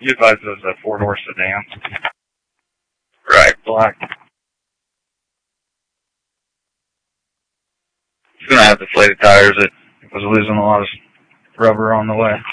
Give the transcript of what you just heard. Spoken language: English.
You advised it was a four-door sedan. Right. Black. It's going to have deflated tires. It was losing a lot of rubber on the way.